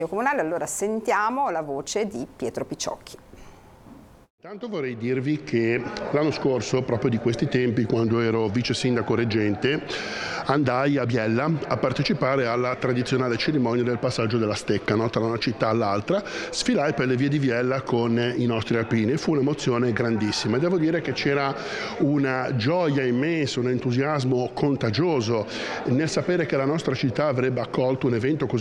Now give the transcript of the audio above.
comunale. Allora sentiamo la voce di Pietro Picciocchi. Intanto vorrei dirvi che l'anno scorso, proprio di questi tempi, quando ero vice sindaco reggente, andai a Biella a partecipare alla tradizionale cerimonia del passaggio della stecca, no? Tra una città all'altra. Sfilai per le vie di Biella con i nostri alpini. Fu un'emozione grandissima. Devo dire che c'era una gioia immensa, un entusiasmo contagioso nel sapere che la nostra città avrebbe accolto un evento così